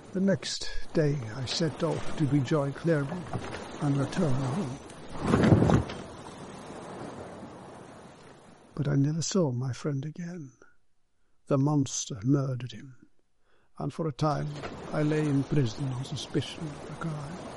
The next day I set off to rejoin Clairvaux and return home. But I never saw my friend again. The monster murdered him, and for a time I lay in prison on suspicion of the crime.